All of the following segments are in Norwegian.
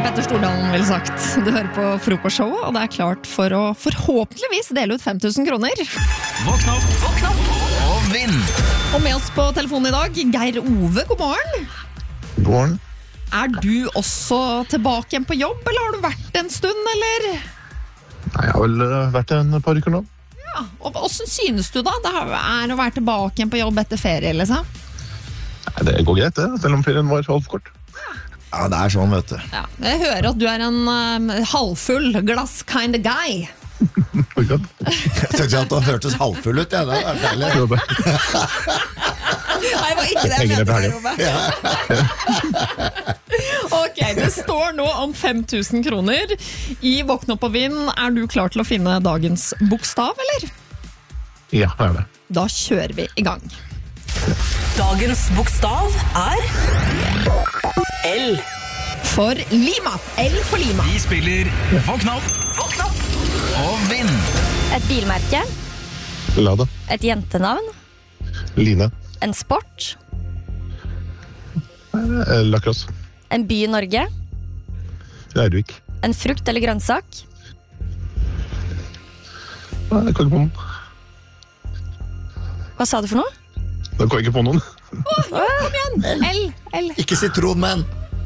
Petter Stordalen vil sagt. Du hører på frokostshowet, og det er klart for å forhåpentligvis dele ut 5000 kroner. Våkn opp og vinn! Og med oss på telefonen i dag, Geir Ove, god morgen. God morgen. Er du også tilbake igjen på jobb, eller har du vært en stund, eller? Nei, jeg har vel vært en par uker nå. Ja, og hvordan synes du da? Det er å være tilbake igjen på jobb etter ferie, liksom? Nei, det går greit, det, selv om ferien var halvkort. Ja, det er sånn, vet du. Ja, jeg hører at du er en halvfull glass kind of guy. Akkurat. Jeg synes at han hørtes halvfull ut, ja, det er deilig. Så det- Nei, det var ikke det jeg Pengene mente, på Geir Ove. Ok, det står nå om 5000 kroner. I Våkn opp og vinn, er du klar til å finne dagens bokstav, eller? Ja, det er det. Da kjører vi i gang. Dagens bokstav er L. For Lima. L for Lima. Vi spiller Våkn opp og vinn! Et bilmerke, Lada. et jentenavn, Line. en sport, Lacrosse. en by i Norge, Leirvik. en frukt eller grønnsak, Nei, jeg kan ikke på noen. hva sa du for noe? Da kan jeg ikke på noen. Kom igjen! L. Ikke sitron, men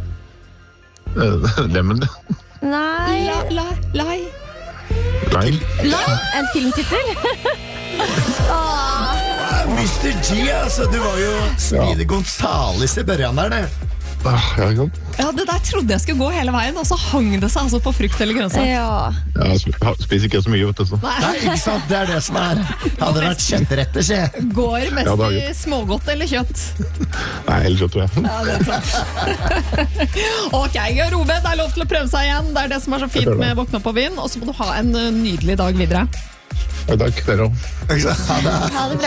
Lemon. Nei, Lai. Lime. en filmtitel. Mr. G, altså, du var jo Speedy Gonzales i børjan der, det. Ja, ikke sant? Ja, det der trodde jeg skulle gå hele veien, og så hang det seg altså på frukt eller grønnsak. Ja, Ja, jeg spiser ikke så mye, vet du. Så. Nei, ikke sant, det er det som er. Hadde det vært kjøttretter, se. Går mest Ja, det har i jeg. smågodt eller kjøtt? Nei, ellers tror jeg. Ja, det tror jeg. Ok, Geir Ove, det er lov til å prøve seg igjen. Det er det som er så fint med Våkn opp og vinn. Og så må du ha en nydelig dag videre. Ja, takk, dere også. Ikke sant? Ha det. ha det bra.